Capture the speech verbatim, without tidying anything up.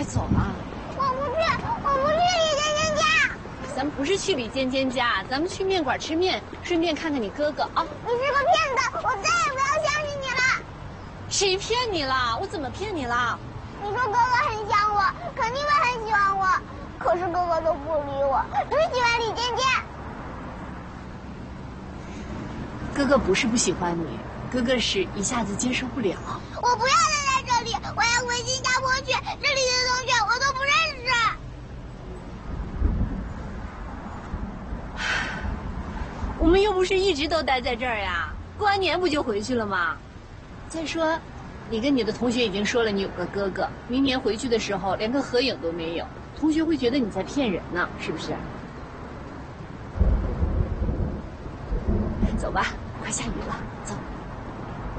走了。 我不去，我不去李尖尖家。 咱们不是去李尖尖家，咱们去面馆吃面，顺便看看你哥哥啊。 你是个骗子，我再也不要相信你了。 谁骗你了？我怎么骗你了？ 你说哥哥很想我，肯定会很喜欢我，可是哥哥都不理我，只喜欢李尖尖。 哥哥不是不喜欢你，哥哥是一下子接受不了。 我不要待在这里，我要回新加坡去，这里的同学我都不认识。 我们又不是一直都待在这儿呀，过完年不就回去了吗？再说，你跟你的同学已经说了你有个哥哥，明年回去的时候连个合影都没有，同学会觉得你在骗人呢，是不是？走吧，快下雨了，走。